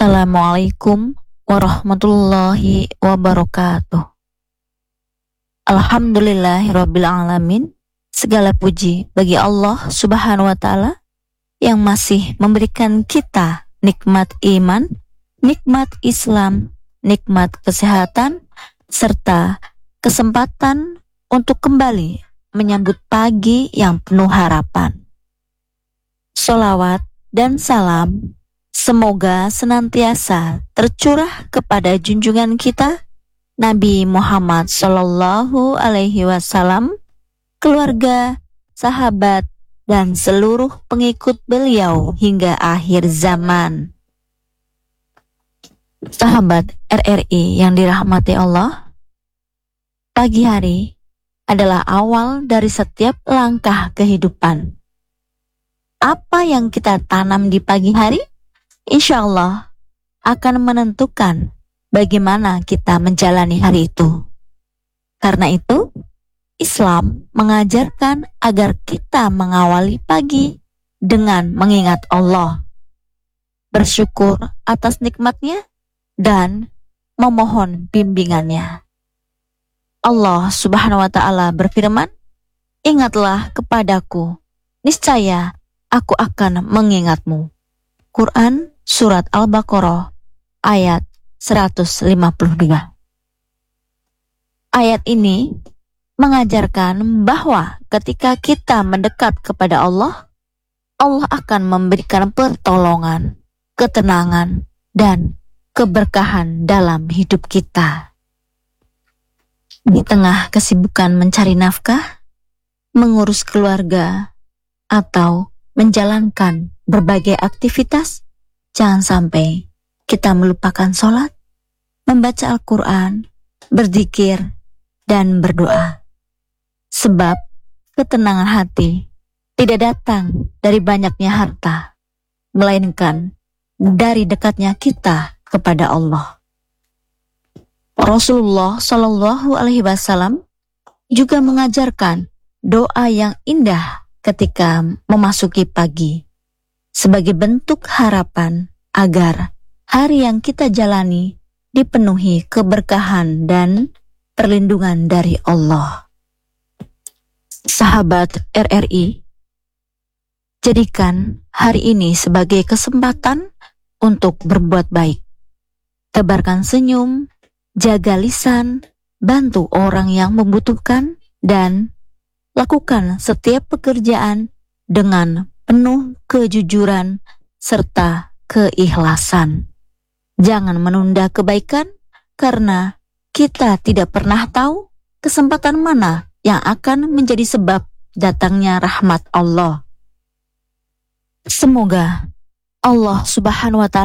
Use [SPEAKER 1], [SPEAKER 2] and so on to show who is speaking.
[SPEAKER 1] Assalamualaikum warahmatullahi wabarakatuh. Alhamdulillahirabbil alamin. Segala puji bagi Allah Subhanahu wa taala yang masih memberikan kita nikmat iman, nikmat Islam, nikmat kesehatan serta kesempatan untuk kembali menyambut pagi yang penuh harapan. Sholawat dan salam semoga senantiasa tercurah kepada junjungan kita Nabi Muhammad Sallallahu Alaihi Wasallam, keluarga, sahabat, dan seluruh pengikut beliau hingga akhir zaman. Sahabat RRI yang dirahmati Allah, pagi hari adalah awal dari setiap langkah kehidupan. Apa yang kita tanam di pagi hari, insya Allah akan menentukan bagaimana kita menjalani hari itu. Karena itu, Islam mengajarkan agar kita mengawali pagi dengan mengingat Allah, bersyukur atas nikmatnya, dan memohon bimbingannya. Allah Subhanahu wa taala berfirman, "Ingatlah kepadaku, niscaya aku akan mengingatmu." Quran Surat Al-Baqarah ayat 152. Ayat ini mengajarkan bahwa ketika kita mendekat kepada Allah, Allah akan memberikan pertolongan, ketenangan, dan keberkahan dalam hidup kita. Di tengah kesibukan mencari nafkah, mengurus keluarga, atau menjalankan berbagai aktivitas, jangan sampai kita melupakan sholat, membaca Al-Quran, berzikir, dan berdoa. Sebab ketenangan hati tidak datang dari banyaknya harta, melainkan dari dekatnya kita kepada Allah. Rasulullah Shallallahu Alaihi Wasallam juga mengajarkan doa yang indah ketika memasuki pagi, sebagai bentuk harapan agar hari yang kita jalani dipenuhi keberkahan dan perlindungan dari Allah. Sahabat RRI, jadikan hari ini sebagai kesempatan untuk berbuat baik. Tebarkan senyum, jaga lisan, bantu orang yang membutuhkan, dan lakukan setiap pekerjaan dengan penuh kejujuran serta keikhlasan. Jangan menunda kebaikan, karena kita tidak pernah tahu kesempatan mana yang akan menjadi sebab datangnya rahmat Allah. Semoga Allah Subhanahu wa taala